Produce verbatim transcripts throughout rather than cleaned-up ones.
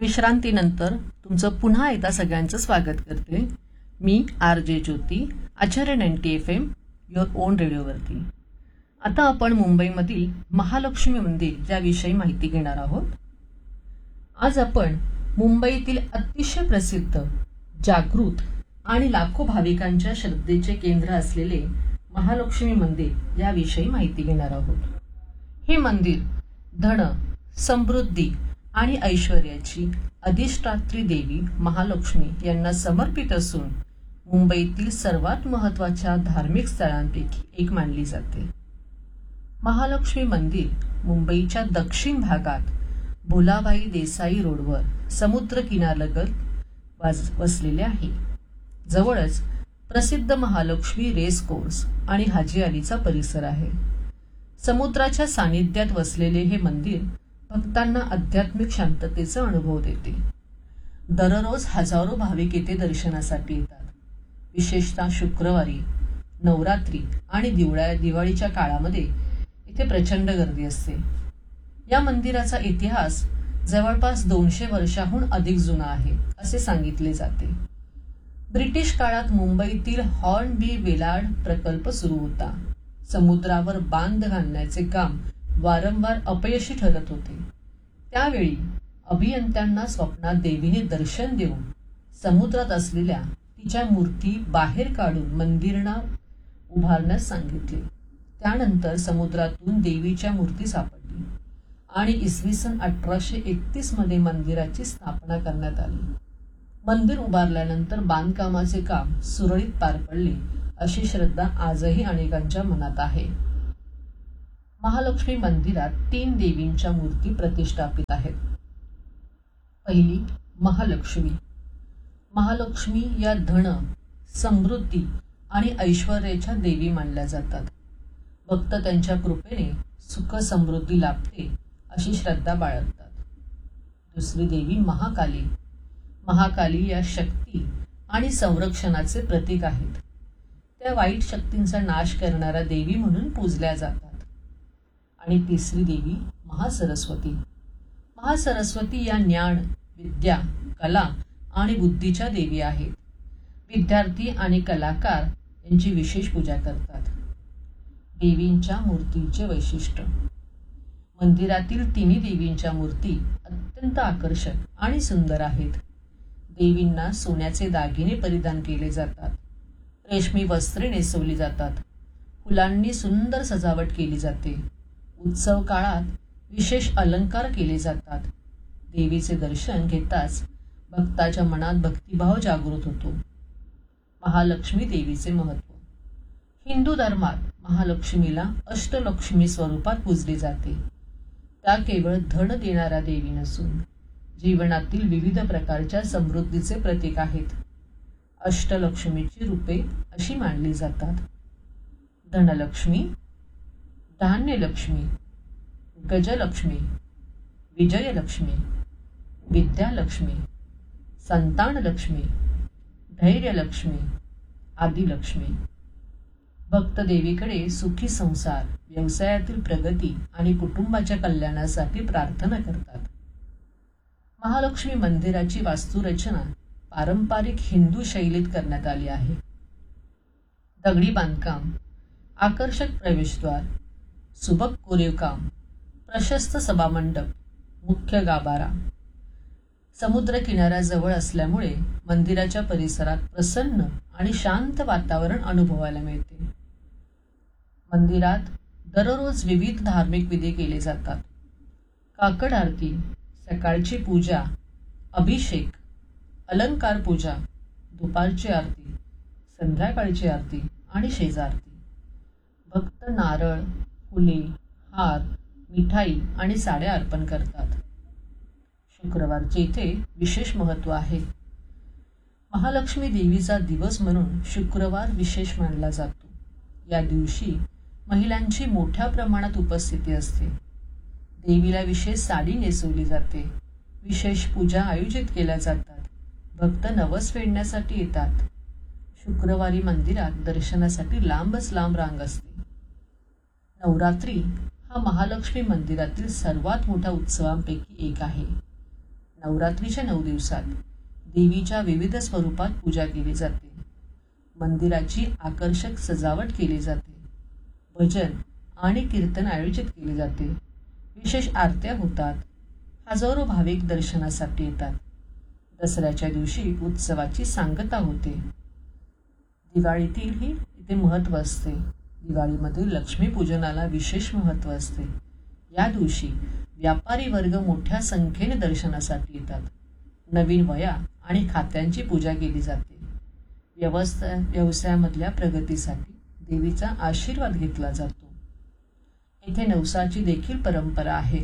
विश्रांतीनंतर तुमचं पुन्हा एकदा सगळ्यांचं स्वागत करते. मी R J Jyoti, Acharya ninety F am your on रेडिओवरती. आता आपण मुंबईमधील महालक्ष्मी मंदिर याविषयी माहिती घेणार आहोत. आज आपण मुंबईतील अतिशय प्रसिद्ध, जागृत आणि लाखो भाविकांच्या श्रद्धेचे केंद्र असलेले महालक्ष्मी मंदिर याविषयी माहिती घेणार आहोत. हे मंदिर धन, समृद्धी आणि ऐश्वर्याची अधिष्ठात्री देवी महालक्ष्मी यांना समर्पित असून मुंबईतील सर्वात महत्त्वाच्या धार्मिक स्थळांपैकी एक मानली जाते. महालक्ष्मी मंदिर मुंबईच्या दक्षिण भागात भुलाभाई देसाई रोडवर समुद्र किनाऱ्यालगत वसलेले आहे. जवळच प्रसिद्ध महालक्ष्मी रेस कोर्स आणि हाजी अलीचा परिसर आहे. समुद्राच्या सानिध्यात वसलेले हे मंदिर भक्तांना आध्यात्मिक शांततेचा अनुभव देते. दररोज हजारो भाविक येथे दर्शनासाठी येतात. विशेषतः शुक्रवारी, नवरात्री आणि दिवाळ्या दिवाळीच्या काळामध्ये इथे प्रचंड गर्दी असते. या मंदिराचा इतिहास जवळपास दोनशे वर्षाहून अधिक जुना आहे असे सांगितले जाते. ब्रिटिश काळात मुंबईतील हॉर्न बी वेलार्ड प्रकल्प सुरू होता. समुद्रावर बांध घालण्याचे काम वारंवार अपयशी ठरत होते. त्यावेळी अभियंत्यांना स्वप्नात देवीने दर्शन देऊन समुद्रात असलेल्या तिच्या मूर्ती बाहेर काढून मंदिरांना उभारण्यास सांगितले. त्यानंतर समुद्रातून देवीच्या मूर्ती सापडली आणि इसवी सन अठराशे एकतीस मध्ये मंदिराची स्थापना करण्यात आली. मंदिर उभारल्यानंतर बांधकामाचे काम सुरळीत पार पडले अशी श्रद्धा आजही अनेकांच्या मनात आहे. महालक्ष्मी मंदिरात तीन देवींच्या मूर्ती प्रतिष्ठापित आहेत. पहिली महालक्ष्मी. महालक्ष्मी या धन, समृद्धी आणि ऐश्वर्याच्या देवी मानल्या जातात. भक्त त्यांच्या कृपेने सुख समृद्धी लाभते अशी श्रद्धा बाळगतात. दुसरी देवी महाकाली. महाकाली या शक्ती आणि संरक्षणाचे प्रतीक आहेत. त्या वाईट शक्तींचा नाश करणाऱ्या देवी म्हणून पूजल्या जातात. आणि तिसरी देवी महासरस्वती. महासरस्वती या ज्ञान, विद्या, कला आणि बुद्धीच्या देवी आहेत. विद्यार्थी आणि कलाकार यांची विशेष पूजा करतात. देवींच्या मूर्तीचे वैशिष्ट्य. मंदिरातील तिन्ही देवींच्या मूर्ती अत्यंत आकर्षक आणि सुंदर आहेत. देवींना सोन्याचे दागिने परिधान केले जातात. रेशमी वस्त्रे नेसवली जातात. फुलांनी सुंदर सजावट केली जाते. उत्सव काळात विशेष अलंकार केले जातात. देवीचे दर्शन घेताच भक्ताच्या मनात भक्तिभाव जागृत होतो. महालक्ष्मी देवीचे महत्त्व. हिंदू धर्मात महालक्ष्मीला अष्टलक्ष्मी स्वरूपात पूजली जाते. त्या केवळ धन देणाऱ्या देवी नसून जीवनातील विविध प्रकारच्या समृद्धीचे प्रतीक आहेत. अष्टलक्ष्मीची रूपे अशी मानली जातात: धनलक्ष्मी, धान्यलक्ष्मी, गजलक्ष्मी, विजयलक्ष्मी, विद्यालक्ष्मी, संतानलक्ष्मी, धैर्यलक्ष्मी, आदिलक्ष्मी. भक्त देवीकडे सुखी संसार, व्यवसायातील प्रगती आणि कुटुंबाच्या कल्याणासाठी प्रार्थना करतात. महालक्ष्मी मंदिराची वास्तुरचना पारंपरिक हिंदू शैलीत करण्यात आली आहे. दगडी बांधकाम, आकर्षक प्रवेशद्वार, सुबक कोरीवकाम, प्रशस्त सभामंडप, मुख्य गाभारा. समुद्र किनाऱ्याजवळ असल्यामुळे मंदिराच्या परिसरात प्रसन्न आणि शांत वातावरण अनुभवायला मिळते. मंदिरात दररोज विविध धार्मिक विधी केले जातात. काकड आरती, सकाळची पूजा, अभिषेक, अलंकार पूजा, दुपारची आरती, संध्याकाळची आरती आणि शेजारती. भक्त नारळ, फुले, हार, मिठाई आणि साड्या अर्पण करतात. शुक्रवारचे इथे विशेष महत्त्व आहे. महालक्ष्मी देवीचा दिवस म्हणून शुक्रवार विशेष मानला जातो. या दिवशी महिलांची मोठ्या प्रमाणात उपस्थिती असते. देवीला विशेष साडी नेसवली जाते. विशेष पूजा आयोजित केल्या जातात. भक्त नवस फेडण्यासाठी येतात. शुक्रवारी मंदिरात दर्शनासाठी लांबच लांब रांग असते. नवरात्री हा महालक्ष्मी मंदिरातील सर्वात मोठ्या उत्सवांपैकी एक आहे. नवरात्रीच्या नऊ दिवसात देवीच्या विविध स्वरूपात पूजा केली जाते. मंदिराची आकर्षक सजावट केली जाते. भजन आणि कीर्तन आयोजित केले जाते. विशेष आरत्या होतात. हजारो भाविक दर्शनासाठी येतात. दसऱ्याच्या दिवशी उत्सवाची सांगता होते. दिवाळीतीलही इथे महत्त्व असते. दिवाळीमध्ये लक्ष्मीपूजनाला विशेष महत्त्व असते. या दिवशी व्यापारी वर्ग मोठ्या संख्येने दर्शनासाठी येतात. नवीन वया आणि खात्यांची पूजा केली जाते. व्यवस्था व्यवसायामधल्या प्रगतीसाठी देवीचा आशीर्वाद घेतला जातो. इथे नवसाची देखील परंपरा आहे.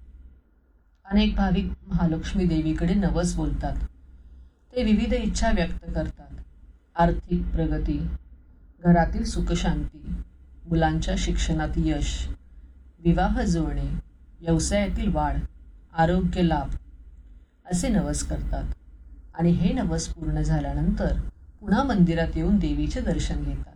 अनेक भाविक महालक्ष्मी देवीकडे नवस बोलतात. ते विविध इच्छा व्यक्त करतात. आर्थिक प्रगती, घरातील सुखशांती, मुलांच्या शिक्षणात यश, विवाह जुळणे, व्यवसायातील वाढ, आरोग्य लाभ असे नवस करतात आणि हे नवस पूर्ण झाल्यानंतर पुन्हा मंदिरात येऊन देवीचे दर्शन घेतात.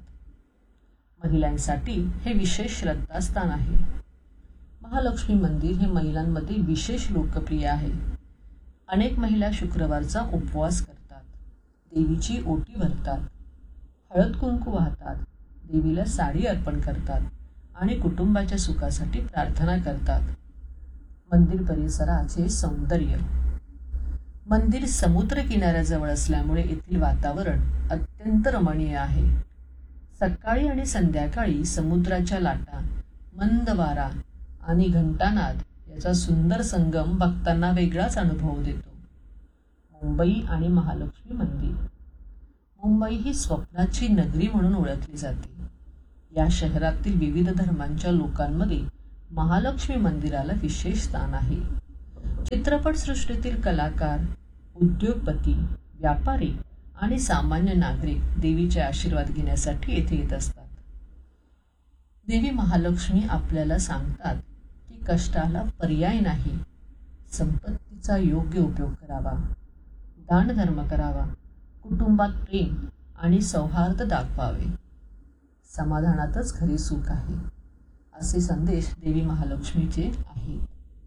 महिलांसाठी हे विशेष श्रद्धास्थान आहे. महालक्ष्मी मंदिर हे महिलांमध्ये विशेष लोकप्रिय आहे. अनेक महिला शुक्रवारचा उपवास करतात. देवीची ओटी भरतात. हळद कुंकू वाहतात. देवीला साडी अर्पण करतात आणि कुटुंबाच्या सुखासाठी प्रार्थना करतात. मंदिर परिसराचे सौंदर्य. मंदिर समुद्र किनाऱ्याजवळ असल्यामुळे येथील वातावरण अत्यंत रमणीय आहे. सकाळी आणि संध्याकाळी समुद्राच्या लाटा, मंद वारा आणि घंटानाद याचा सुंदर संगम भक्तांना वेगळाच अनुभव देतो. मुंबई आणि महालक्ष्मी मंदिर. मुंबई ही स्वप्नाची नगरी म्हणून ओळखली जाते. या शहरातील विविध धर्मांच्या लोकांमध्ये महालक्ष्मी मंदिराला विशेष स्थान आहे. चित्रपटसृष्टीतील कलाकार, उद्योगपती, व्यापारी आणि सामान्य नागरिक देवीचे आशीर्वाद घेण्यासाठी येथे येत असतात. देवी महालक्ष्मी आपल्याला सांगतात की कष्टाला पर्याय नाही. संपत्तीचा योग्य उपयोग करावा, दानधर्म करावा, कुटुंबात प्रेम आणि सौहार्द दाखवावे. समाधानातच खरे सुख आहे, असे संदेश देवी महालक्ष्मीचे आहेत.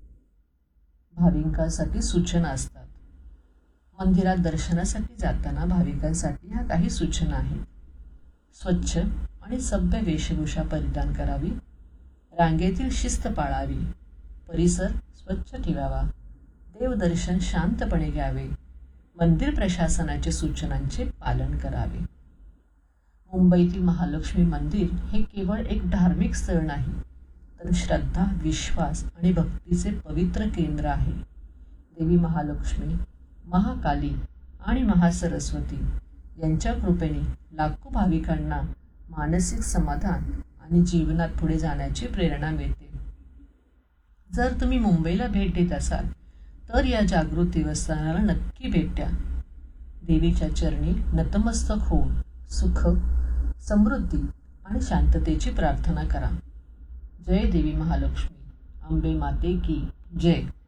भाविकांसाठी सूचना असतात. मंदिरात दर्शनासाठी जाताना भाविकांसाठी ह्या काही सूचना आहेत. स्वच्छ आणि सभ्य वेशभूषा परिधान करावी. रांगेतील शिस्त पाळावी. परिसर स्वच्छ ठेवावा. देवदर्शन शांतपणे घ्यावे. मंदिर प्रशासनाच्या सूचनांचे पालन करावे. मुंबईतील महालक्ष्मी मंदिर हे केवळ एक धार्मिक स्थळ नाही, तर श्रद्धा, विश्वास आणि भक्तीचे पवित्र केंद्र आहे. देवी महालक्ष्मी, महाकाली आणि महासरस्वती यांच्या कृपेने लाखो भाविकांना मानसिक समाधान आणि जीवनात पुढे जाण्याची प्रेरणा मिळते. जर तुम्ही मुंबईला भेट देत असाल तर या जागृत देवस्थानाला नक्की भेट द्या. देवीच्या चरणी नतमस्तक होऊन सुख, समृद्धी आणि शांततेची प्रार्थना करा. जय देवी महालक्ष्मी. अंबे माते की जय.